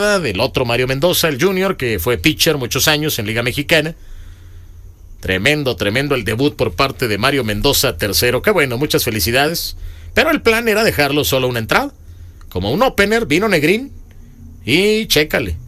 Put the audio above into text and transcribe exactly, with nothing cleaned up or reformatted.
entrada del otro Mario Mendoza, el Junior, que fue pitcher muchos años en Liga Mexicana. Tremendo, tremendo el debut por parte de Mario Mendoza, tercero. Qué bueno, muchas felicidades. Pero el plan era dejarlo solo una entrada. Como un opener, vino Negrín y chécale.